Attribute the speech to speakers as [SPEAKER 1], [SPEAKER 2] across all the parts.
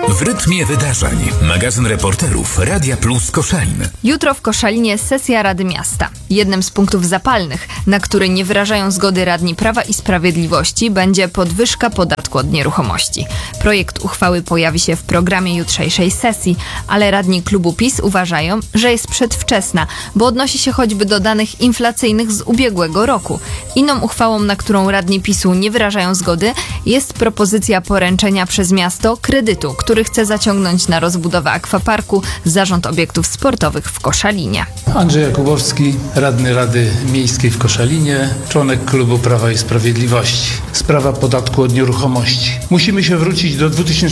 [SPEAKER 1] W rytmie wydarzeń. Magazyn reporterów Radia Plus Koszalin.
[SPEAKER 2] Jutro w Koszalinie sesja Rady Miasta. Jednym z punktów zapalnych, na który nie wyrażają zgody radni Prawa i Sprawiedliwości, będzie podwyżka podatku od nieruchomości. Projekt uchwały pojawi się w programie jutrzejszej sesji, ale radni klubu PiS uważają, że jest przedwczesna, bo odnosi się choćby do danych inflacyjnych z ubiegłego roku. Inną uchwałą, na którą radni PiS-u nie wyrażają zgody, jest propozycja poręczenia przez miasto kredytu, który chce zaciągnąć na rozbudowę akwaparku Zarząd Obiektów Sportowych w Koszalinie.
[SPEAKER 3] Andrzej Jakubowski, radny Rady Miejskiej w Koszalinie, członek klubu Prawa i Sprawiedliwości. Sprawa podatku od nieruchomości. Musimy się wrócić do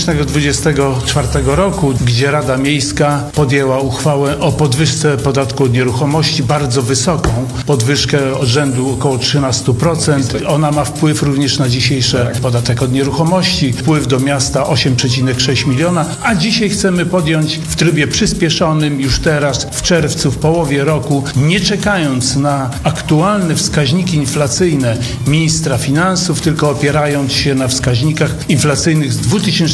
[SPEAKER 3] 2024 roku, gdzie Rada Miejska podjęła uchwałę o podwyżce podatku od nieruchomości, bardzo wysoką podwyżkę od rzędu około 13%. Ona ma wpływ również na dzisiejszy podatek od nieruchomości, wpływ do miasta 8,6 miliona, a dzisiaj chcemy podjąć w trybie przyspieszonym już teraz, w czerwcu, w połowie roku, nie czekając na aktualne wskaźniki inflacyjne ministra finansów, tylko opierając się na wskaźnikach inflacyjnych z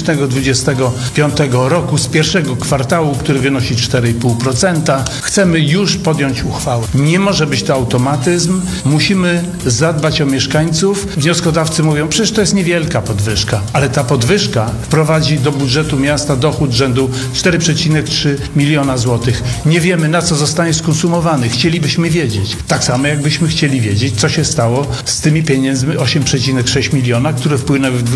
[SPEAKER 3] 2025 roku, z pierwszego kwartału, który wynosi 4,5%. Chcemy już podjąć uchwałę. Nie może być to automatyzm. Musimy zadbać o mieszkańców. Wnioskodawcy mówią, przecież to jest niewielka podwyżka, ale ta podwyżka wprowadzi do budżetu miasta dochód rzędu 4,3 miliona złotych. Nie wiemy, na co zostanie skonsumowany. Chcielibyśmy wiedzieć. Tak samo jakbyśmy chcieli wiedzieć, co się stało z tymi pieniędzmi 8,6 miliona, które wpłynęły w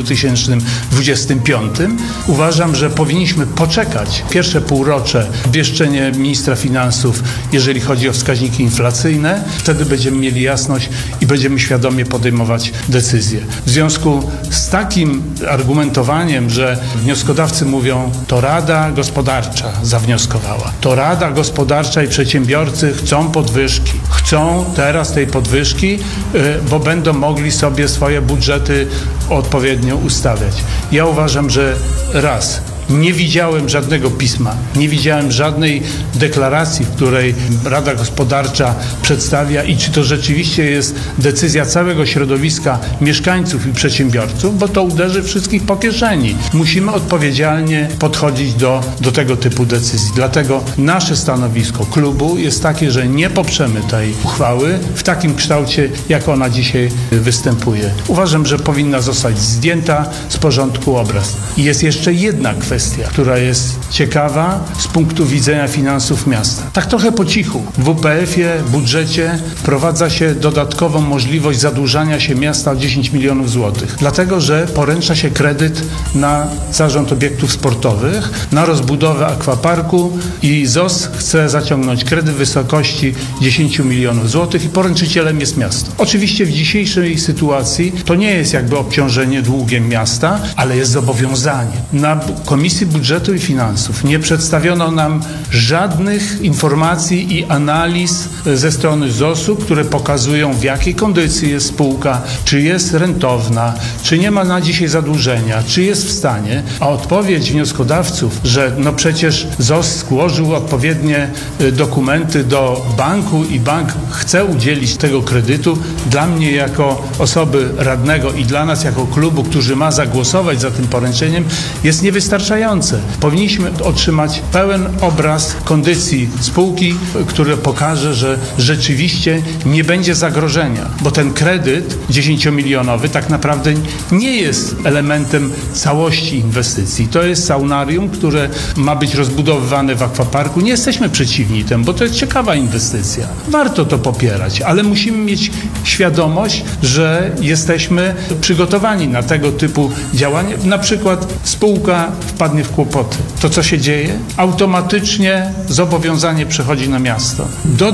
[SPEAKER 3] 2025. Uważam, że powinniśmy poczekać pierwsze półrocze obwieszczenie ministra finansów, jeżeli chodzi o wskaźniki inflacyjne. Wtedy będziemy mieli jasność i będziemy świadomie podejmować decyzje. W związku z takim argumentowaniem, że wnioskodawcy mówią, to Rada Gospodarcza zawnioskowała. To Rada Gospodarcza i przedsiębiorcy chcą podwyżki. Chcą teraz tej podwyżki, bo będą mogli sobie swoje budżety odpowiednio ustawiać. Ja uważam, że raz, nie widziałem żadnego pisma, nie widziałem żadnej deklaracji, w której Rada Gospodarcza przedstawia i czy to rzeczywiście jest decyzja całego środowiska mieszkańców i przedsiębiorców, bo to uderzy wszystkich po kieszeni. Musimy odpowiedzialnie podchodzić do tego typu decyzji. Dlatego nasze stanowisko klubu jest takie, że nie poprzemy tej uchwały w takim kształcie, jak ona dzisiaj występuje. Uważam, że powinna zostać zdjęta z porządku obrad. I jest jeszcze jedna kwestia, która jest ciekawa z punktu widzenia finansów miasta. Tak trochę po cichu. W WPF-ie, budżecie wprowadza się dodatkową możliwość zadłużania się miasta o 10 milionów złotych. Dlatego, że poręcza się kredyt na Zarząd Obiektów Sportowych, na rozbudowę akwaparku i ZOS chce zaciągnąć kredyt w wysokości 10 milionów złotych i poręczycielem jest miasto. Oczywiście w dzisiejszej sytuacji to nie jest jakby obciążenie długiem miasta, ale jest zobowiązanie. Na Komisji Budżetu i Finansów nie przedstawiono nam żadnych informacji i analiz ze strony ZOS-u, które pokazują, w jakiej kondycji jest spółka, czy jest rentowna, czy nie ma na dzisiaj zadłużenia, czy jest w stanie. A odpowiedź wnioskodawców, że no przecież ZOS złożył odpowiednie dokumenty do banku i bank chce udzielić tego kredytu, dla mnie jako osoby radnego i dla nas jako klubu, który ma zagłosować za tym poręczeniem, jest niewystarczające. Powinniśmy otrzymać pełen obraz kondycji spółki, który pokaże, że rzeczywiście nie będzie zagrożenia, bo ten kredyt 10-milionowy tak naprawdę nie jest elementem całości inwestycji. To jest saunarium, które ma być rozbudowywane w akwaparku. Nie jesteśmy przeciwni temu, bo to jest ciekawa inwestycja. Warto to popierać, ale musimy mieć świadomość, że jesteśmy przygotowani na tego typu działania. Na przykład spółka wpadnie w kłopoty. To co się dzieje? Automatycznie zobowiązanie przechodzi na miasto. Do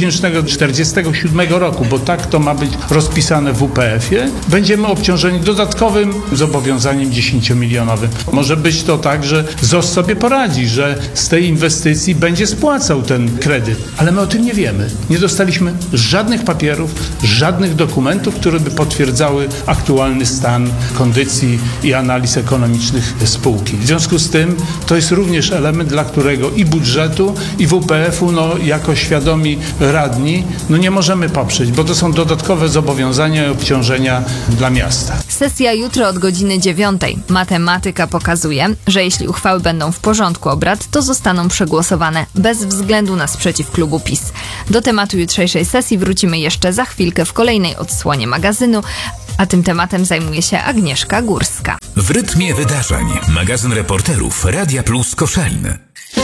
[SPEAKER 3] 2047 roku, bo tak to ma być rozpisane w WPF-ie, będziemy obciążeni dodatkowym zobowiązaniem 10-milionowym. Może być to tak, że ZOS sobie poradzi, że z tej inwestycji będzie spłacał ten kredyt, ale my o tym nie wiemy. Nie dostaliśmy żadnych papierów, żadnych dokumentów, które by potwierdzały aktualny stan kondycji i analiz ekonomicznych spółki. W związku z tym to jest również element, dla którego i budżetu, i WPF-u, jako świadomi radni, nie możemy poprzeć, bo to są dodatkowe zobowiązania i obciążenia dla miasta.
[SPEAKER 2] Sesja jutro od godziny 9. Matematyka pokazuje, że jeśli uchwały będą w porządku obrad, to zostaną przegłosowane bez względu na sprzeciw klubu PiS. Do tematu jutrzejszej sesji wrócimy jeszcze za chwilkę w kolejnej odsłonie magazynu, a tym tematem zajmuje się Agnieszka Górska.
[SPEAKER 1] W rytmie wydarzeń magazyn reporterów Radia Plus Koszalin.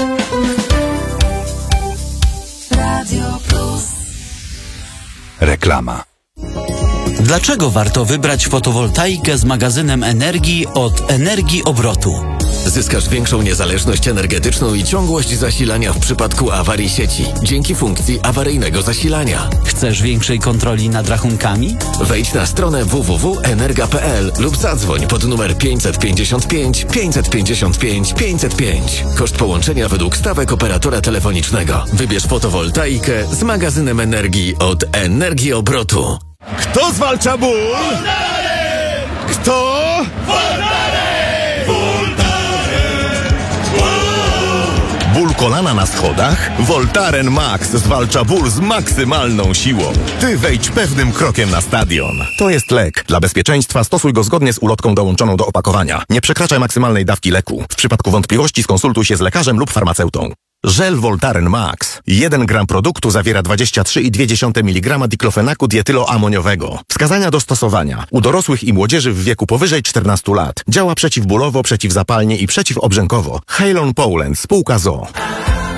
[SPEAKER 4] Radio Plus.
[SPEAKER 5] Reklama.
[SPEAKER 6] Dlaczego warto wybrać fotowoltaikę z magazynem energii od Energii Obrotu?
[SPEAKER 7] Zyskasz większą niezależność energetyczną i ciągłość zasilania w przypadku awarii sieci dzięki funkcji awaryjnego zasilania.
[SPEAKER 6] Chcesz większej kontroli nad rachunkami?
[SPEAKER 7] Wejdź na stronę www.energa.pl lub zadzwoń pod numer 555 555 505. Koszt połączenia według stawek operatora telefonicznego. Wybierz fotowoltaikę z magazynem energii od Energii Obrotu.
[SPEAKER 8] Kto zwalcza ból? Kto? Ból kolana na schodach? Voltaren Max zwalcza ból z maksymalną siłą. Ty wejdź pewnym krokiem na stadion. To jest lek. Dla bezpieczeństwa stosuj go zgodnie z ulotką dołączoną do opakowania. Nie przekraczaj maksymalnej dawki leku. W przypadku wątpliwości skonsultuj się z lekarzem lub farmaceutą. Żel Voltaren Max. 1 gram produktu zawiera 23,2 mg diklofenaku dietyloamoniowego. Wskazania do stosowania. U dorosłych i młodzieży w wieku powyżej 14 lat. Działa przeciwbólowo, przeciwzapalnie i przeciwobrzękowo. Halon Poland, spółka ZOO.